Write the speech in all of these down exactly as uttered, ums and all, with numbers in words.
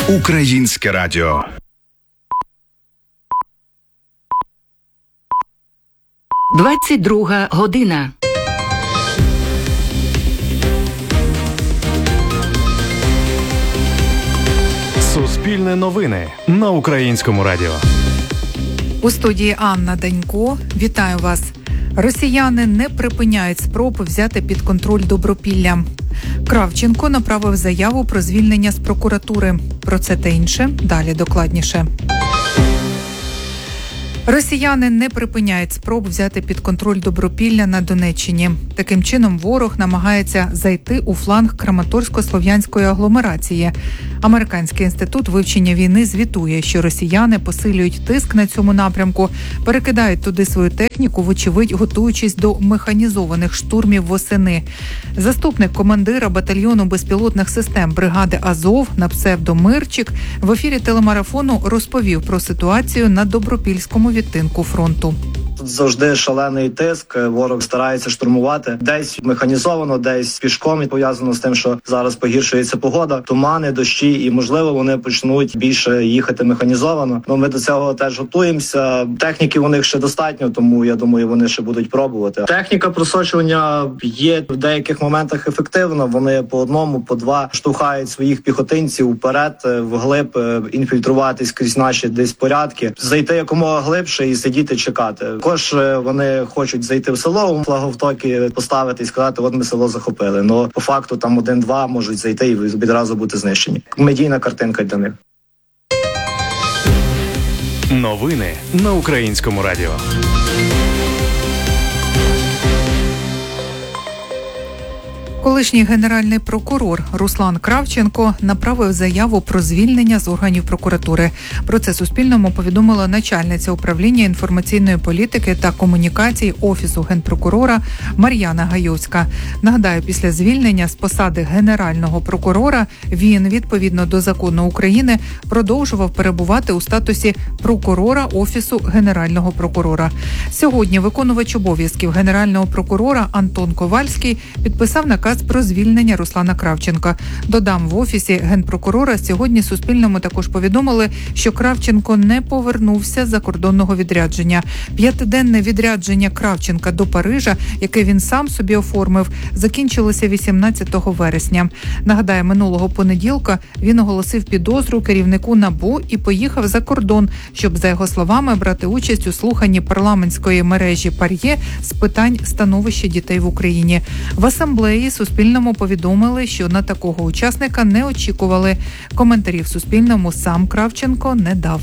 Українське радіо. двадцять друга година. Суспільне новини на Українському радіо. У студії Анна Данько. Вітаю вас. Росіяни не припиняють спроби взяти під контроль Добропілля. Кравченко направив заяву про звільнення з прокуратури. Про це та інше далі докладніше. Росіяни не припиняють спроб взяти під контроль Добропілля на Донеччині. Таким чином ворог намагається зайти у фланг Краматорсько-Слов'янської агломерації. Американський інститут вивчення війни звітує, що росіяни посилюють тиск на цьому напрямку, перекидають туди свою техніку, вочевидь готуючись до механізованих штурмів восени. Заступник командира батальйону безпілотних систем бригади Азов на псевдо Мирчик в ефірі телемарафону розповів про ситуацію на Добропільському відтинку фронту. Тут завжди шалений тиск, ворог старається штурмувати. Десь механізовано, десь пішком, і пов'язано з тим, що зараз погіршується погода, тумани, дощі, і, можливо, вони почнуть більше їхати механізовано. Ну, ми до цього теж готуємося. Техніки у них ще достатньо, тому, я думаю, вони ще будуть пробувати. Техніка просочування є в деяких моментах ефективна. Вони по одному, по два штовхають своїх піхотинців вперед, вглиб, інфільтруватись крізь наші десь порядки, зайти якомога глибше і сидіти чекати. Також вони хочуть зайти в село, флаговтоки поставити і сказати, от ми село захопили. Ну, по факту там один-два можуть зайти і відразу бути знищені. Медійна картинка для них. Новини на Українському радіо. Колишній генеральний прокурор Руслан Кравченко направив заяву про звільнення з органів прокуратури. Про це Суспільному повідомила начальниця управління інформаційної політики та комунікацій Офісу Генпрокурора Мар'яна Гайовська. Нагадаю, після звільнення з посади генерального прокурора він, відповідно до закону України, продовжував перебувати у статусі прокурора Офісу Генерального прокурора. Сьогодні виконувач обов'язків генерального прокурора Антон Ковальський підписав наказ про звільнення Руслана Кравченка. Додам, в Офісі Генпрокурора сьогодні Суспільному також повідомили, що Кравченко не повернувся з закордонного відрядження. П'ятиденне відрядження Кравченка до Парижа, яке він сам собі оформив, закінчилося вісімнадцятого вересня. Нагадаю, минулого понеділка він оголосив підозру керівнику НАБУ і поїхав за кордон, щоб, за його словами, брати участь у слуханні парламентської мережі ПАРЄ з питань становища дітей в Україні. В асамблеї Суспільному повідомили, що на такого учасника не очікували. Коментарів Суспільному сам Кравченко не дав.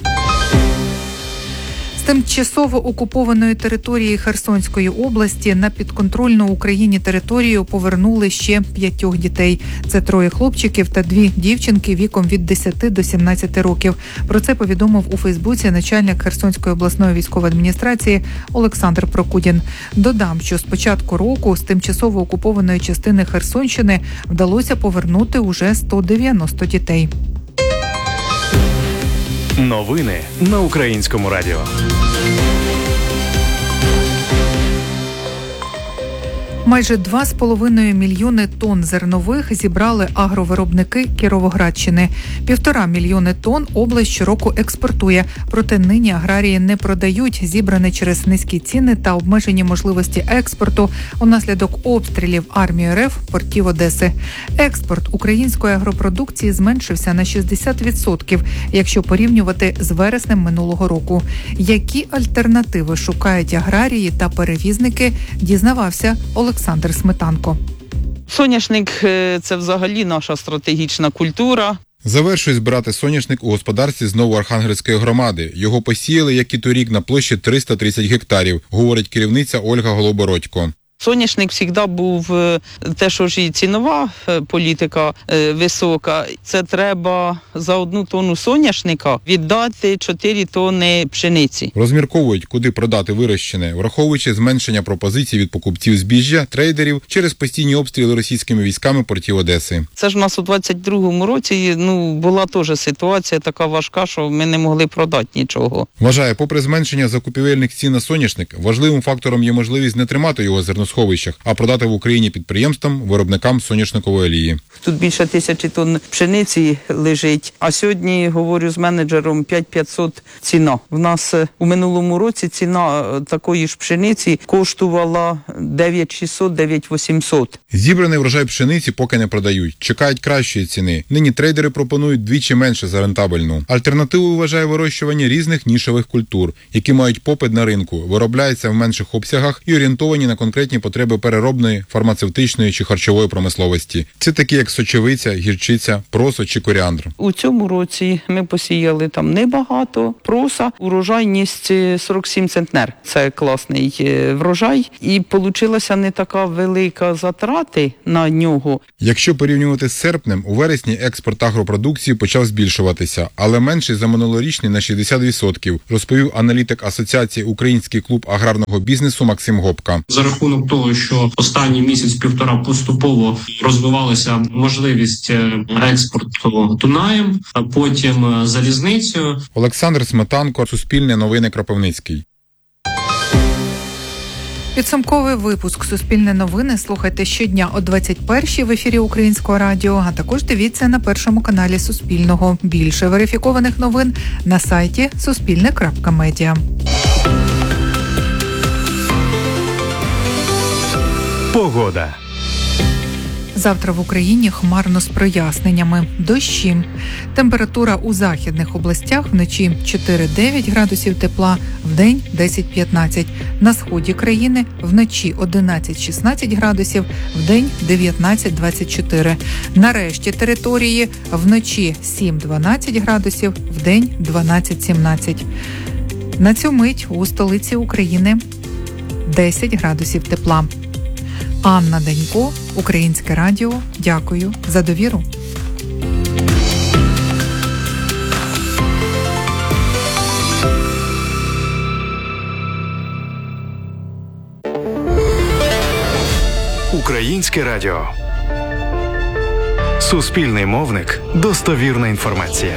З тимчасово окупованої території Херсонської області на підконтрольну Україні територію повернули ще п'ятьох дітей. Це троє хлопчиків та дві дівчинки віком від десяти до сімнадцяти років. Про це повідомив у Фейсбуці начальник Херсонської обласної військової адміністрації Олександр Прокудін. Додам, що з початку року з тимчасово окупованої частини Херсонщини вдалося повернути уже сто дев'яносто дітей. Новини на Українському радіо. Майже два з половиною мільйони тонн зернових зібрали агровиробники Кіровоградщини. Півтора мільйони тонн область щороку експортує. Проте нині аграрії не продають зібране через низькі ціни та обмежені можливості експорту унаслідок обстрілів армії РФ портів Одеси. Експорт української агропродукції зменшився на шістдесят відсотків, якщо порівнювати з вереснем минулого року. Які альтернативи шукають аграрії та перевізники, дізнавався Олександр Олександр Сметанко. Соняшник – це взагалі наша стратегічна культура. Завершують збирати соняшник у господарстві з Новоархангельської громади. Його посіяли, як і торік, на площі триста тридцять гектарів, говорить керівниця Ольга Голобородько. Соняшник завжди був те, що ж і цінова політика висока. Це треба за одну тонну соняшника віддати чотири тонни пшениці. Розмірковують, куди продати вирощене, враховуючи зменшення пропозицій від покупців збіжжя, трейдерів через постійні обстріли російськими військами портів Одеси. Це ж у нас у двадцять другому році ну, була теж ситуація така важка, що ми не могли продати нічого. Вважає, попри зменшення закупівельних цін на соняшник, важливим фактором є можливість не тримати його зерносховищі сміттєсховищах, а продати в Україні підприємствам, виробникам соняшникової олії. Тут більше тисячі тонн пшениці лежить, а сьогодні, говорю з менеджером, п'ять п'ятсот ціна. В нас у минулому році ціна такої ж пшениці коштувала дев'ять шістсот - дев'ять вісімсот. Зібраний врожай пшениці поки не продають, чекають кращої ціни. Нині трейдери пропонують двічі менше за рентабельну. Альтернативою вважає вирощування різних нішевих культур, які мають попит на ринку, виробляються в менших обсягах і орієнтовані на конкретні потреби переробної, фармацевтичної чи харчової промисловості. Це такі як сочевиця, гірчиця, просо чи коріандр. У цьому році ми посіяли там небагато проса, урожайність сорок сім центнер. Це класний врожай і получилася не така велика затрати на нього. Якщо порівнювати з серпнем, у вересні експорт агропродукції почав збільшуватися, але менший за минулорічний на шістдесят відсотків, розповів аналітик Асоціації «Український клуб аграрного бізнесу» Максим Гопка. За рахунок того, що останній місяць-півтора поступово розвивалася можливість експорту Дунаєм, а потім залізницею. Олександр Сметанко, Суспільне новини, Кропивницький. Підсумковий випуск «Суспільне новини» слухайте щодня о двадцять першій в ефірі Українського радіо, а також дивіться на першому каналі Суспільного. Більше верифікованих новин на сайті суспільне крапка медіа. Погода. Завтра в Україні хмарно з проясненнями. Дощі. Температура у західних областях вночі чотири - дев'ять градусів тепла, вдень десять - п'ятнадцять. На сході країни вночі одинадцять - шістнадцять градусів, вдень дев'ятнадцять - двадцять чотири. На решті території вночі сім - дванадцять градусів, вдень дванадцять - сімнадцять. На цю мить у столиці України десять градусів тепла. Анна Данько, Українське радіо. Дякую за довіру. Українське радіо. Суспільний мовник. Достовірна інформація.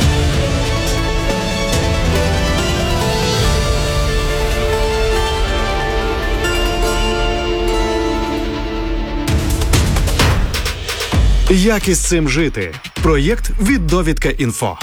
Як із цим жити? Проєкт від Довідка Інфо.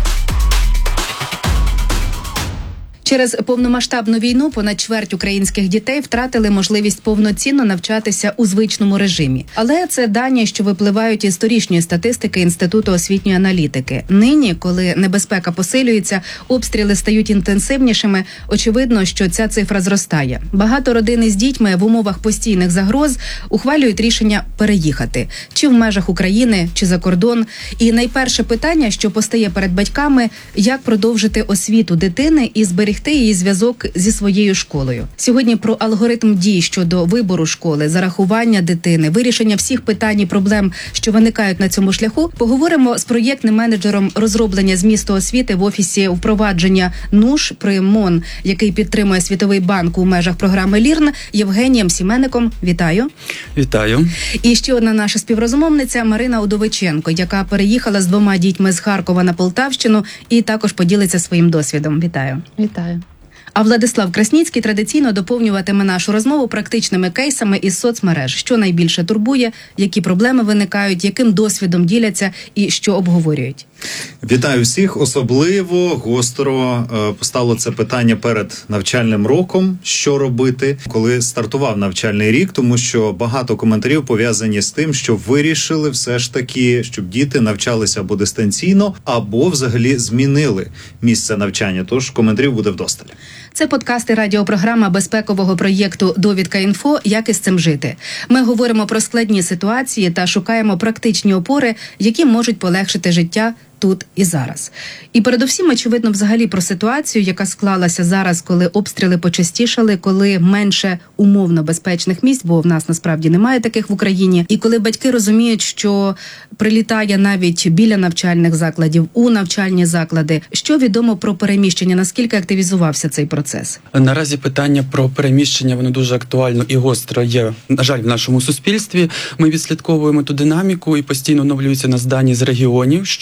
Через повномасштабну війну понад чверть українських дітей втратили можливість повноцінно навчатися у звичному режимі. Але це дані, що випливають із торішньої статистики Інституту освітньої аналітики. Нині, коли небезпека посилюється, обстріли стають інтенсивнішими, очевидно, що ця цифра зростає. Багато родин із дітьми в умовах постійних загроз ухвалюють рішення переїхати. Чи в межах України, чи за кордон. І найперше питання, що постає перед батьками – як продовжити освіту дитини і зберегти її зв'язок зі своєю школою. Сьогодні про алгоритм дій щодо вибору школи, зарахування дитини, вирішення всіх питань і проблем, що виникають на цьому шляху, поговоримо з проєктним менеджером розроблення змісту освіти в Офісі впровадження НУШ при МОН, який підтримує Світовий банк у межах програми ЛІРН, Євгенієм Сімеником. Вітаю. Вітаю. І ще одна наша співрозмовниця Марина Удовиченко, яка переїхала з двома дітьми з Харкова на Полтавщину і також поділиться своїм досвідом. Вітаю. Вітаю. А Владислав Красніцький традиційно доповнюватиме нашу розмову практичними кейсами із соцмереж. Що найбільше турбує, які проблеми виникають, яким досвідом діляться і що обговорюють. Вітаю всіх. Особливо гостро е, постало це питання перед навчальним роком. Що робити, коли стартував навчальний рік? Тому що багато коментарів пов'язані з тим, що вирішили все ж таки, щоб діти навчалися або дистанційно, або взагалі змінили місце навчання. Тож коментарів буде вдосталь. Це подкаст і радіопрограма безпекового проєкту «Довідка Інфо. Як із цим жити». Ми говоримо про складні ситуації та шукаємо практичні опори, які можуть полегшити життя тут і зараз. І передусім, очевидно, взагалі про ситуацію, яка склалася зараз, коли обстріли почастішали, коли менше умовно безпечних місць, бо в нас насправді немає таких в Україні, і коли батьки розуміють, що прилітає навіть біля навчальних закладів, у навчальні заклади. Що відомо про переміщення? Наскільки активізувався цей процес? Наразі питання про переміщення, воно дуже актуально і гостро є, на жаль, в нашому суспільстві. Ми відслідковуємо ту динаміку і постійно оновлюються нас дані з регіонів, що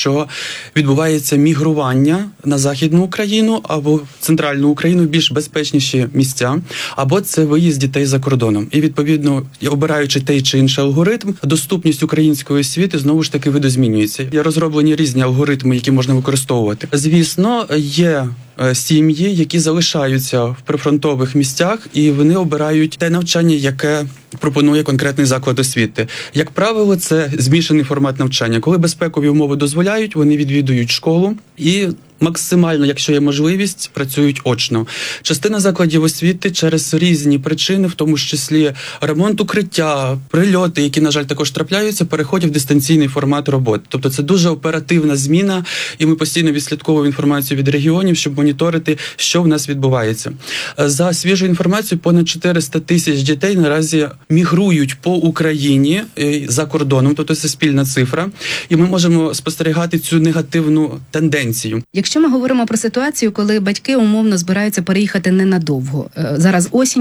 відбувається мігрування на Західну Україну або в Центральну Україну в більш безпечніші місця, або це виїзд дітей за кордоном. І, відповідно, обираючи той чи інший алгоритм, доступність української освіти знову ж таки видозмінюється. Є розроблені різні алгоритми, які можна використовувати. Звісно, є сім'ї, які залишаються в прифронтових місцях, і вони обирають те навчання, яке пропонує конкретний заклад освіти. Як правило, це змішаний формат навчання. Коли безпекові умови дозволяють, вони відвідують школу і максимально, якщо є можливість, працюють очно. Частина закладів освіти через різні причини, в тому числі ремонт укриття, прильоти, які, на жаль, також трапляються, переходять в дистанційний формат роботи. Тобто це дуже оперативна зміна, і ми постійно відслідковуємо інформацію від регіонів, щоб моніторити, що в нас відбувається. За свіжу інформацію, понад чотириста тисяч дітей наразі мігрують по Україні за кордоном, тобто це спільна цифра, і ми можемо спостерігати цю негативну тенденцію. Якщо ми говоримо про ситуацію, коли батьки умовно збираються переїхати ненадовго, зараз осінь,